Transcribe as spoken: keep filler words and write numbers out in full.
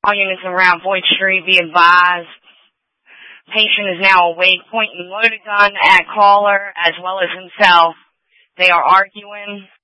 All units around Boyd Street be advised. Patient is now awake, pointing loaded gun at caller as well as himself. They are arguing.